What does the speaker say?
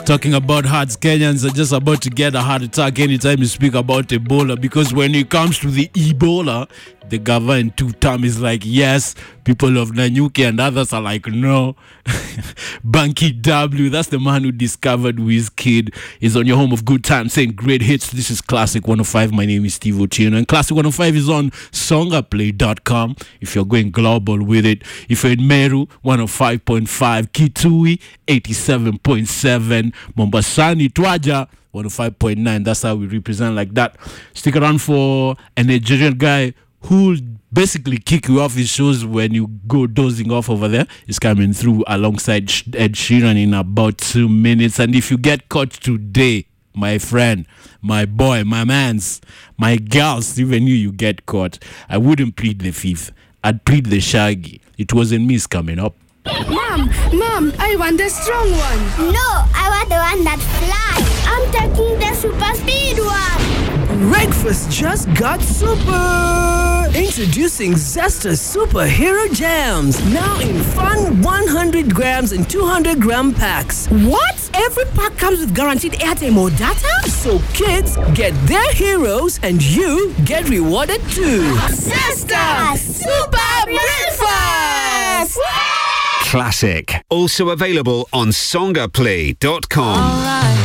Talking about hearts, Kenyans are just about to get a heart attack anytime you speak about Ebola, because when it comes to the Ebola, the government two-term is like, yes. People of Nanyuki and others are like, no. Banky W, that's the man who discovered Wizkid, is on your home of good time saying great hits. This is Classic 105. My name is Steve Otieno, and Classic 105 is on songaplay.com if you're going global with it. If you're in Meru, 105.5, Kitui, 87.7, Mombasani, Twaja, 105.9. That's how we represent like that. Stick around for a Nigerian guy who'll basically kick you off his shows when you go dozing off over there. He's coming through alongside Ed Sheeran in about 2 minutes. And if you get caught today, my friend, my boy, my mans, my gals, even you get caught, I wouldn't plead the fifth. I'd plead the shaggy. It wasn't me coming up. Mom, I want the strong one. No, I want the one that flies. I'm taking the super speed one. Breakfast just got super! Introducing Zesta Superhero Jams. Now in fun 100 grams and 200 gram packs. What? Every pack comes with guaranteed airtime or data? So kids get their heroes and you get rewarded too. Zesta Super Breakfast! Classic. Also available on songaplay.com.